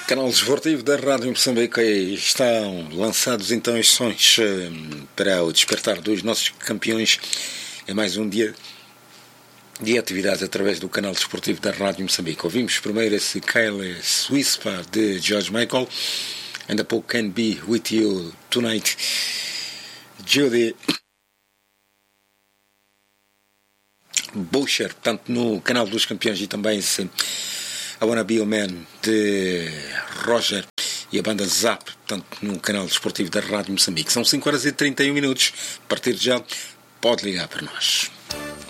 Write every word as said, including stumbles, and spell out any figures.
Canal Desportivo da Rádio Moçambique. Estão lançados então os sons para o despertar dos nossos campeões. É mais um dia de atividades através do Canal Desportivo da Rádio Moçambique. Ouvimos primeiro esse Careless Whisper de George Michael. Ainda pouco Can Be With You Tonight, Judy Boucher, portanto, no Canal dos Campeões, e também esse I Wanna Be a Man de Roger e a banda Zap, portanto, no Canal Desportivo da Rádio Moçambique. São cinco horas e trinta e um minutos. A partir de já, pode ligar para nós.